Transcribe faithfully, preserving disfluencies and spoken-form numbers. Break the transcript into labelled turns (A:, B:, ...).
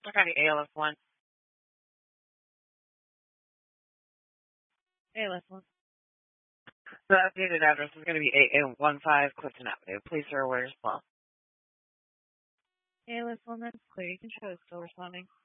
A: Okay, A L S one.
B: A L S one.
A: The updated address is going to be eight eight one five Clifton Avenue. Police are aware as well.
B: A L S one, that's clear. You can show it's still responding.